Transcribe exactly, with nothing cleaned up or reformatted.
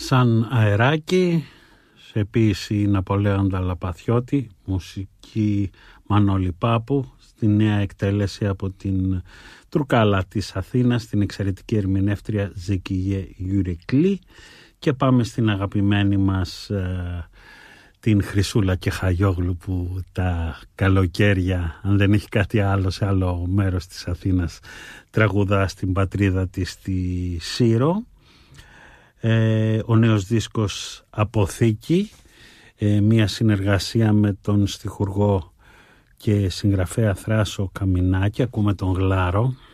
Σαν αεράκι, σε ποίηση Ναπολέοντα Λαπαθιώτη, μουσική Μανώλη Πάπου, στη νέα εκτέλεση από την Τρουκάλα της Αθήνας, την εξαιρετική ερμηνεύτρια Ζεκιέ Γιουρεκλή. Και πάμε στην αγαπημένη μας ε, την Χρυσούλα Κεχαγιόγλου, που τα καλοκαίρια, αν δεν έχει κάτι άλλο σε άλλο μέρος της Αθήνας, τραγουδά στην πατρίδα της, στη Σύρο. Ε, ο νέος δίσκος Αποθήκη, ε, μια συνεργασία με τον στιχουργό και συγγραφέα Θράσο Καμινάκη. Ακούμε τον Γλάρο.